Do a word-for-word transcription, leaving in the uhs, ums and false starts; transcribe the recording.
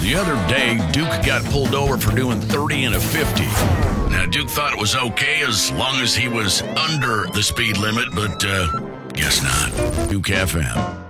The other day, Duke got pulled over for doing thirty and a fifty. Now, Duke thought it was okay as long as he was under the speed limit, but uh, guess not. Duke F M.